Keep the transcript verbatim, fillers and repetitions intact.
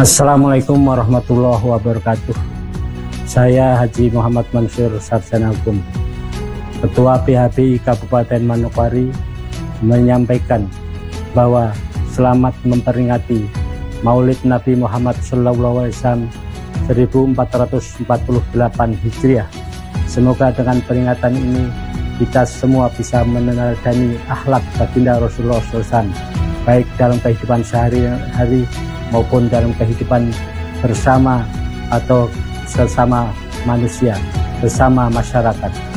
Assalamualaikum warahmatullahi wabarakatuh. Saya Haji Muhammad Mansur Sarjana Hukum, Ketua P H B I Kabupaten Manokwari, menyampaikan bahwa selamat memperingati Maulid Nabi Muhammad Shallallahu Alaihi Wasallam seribu empat ratus empat puluh delapan Hijriah. Semoga dengan peringatan ini kita semua bisa meneladani akhlak baginda Rasulullah shallallahu alaihi wasallam, baik dalam kehidupan sehari-hari maupun dalam kehidupan bersama atau sesama manusia, bersama masyarakat.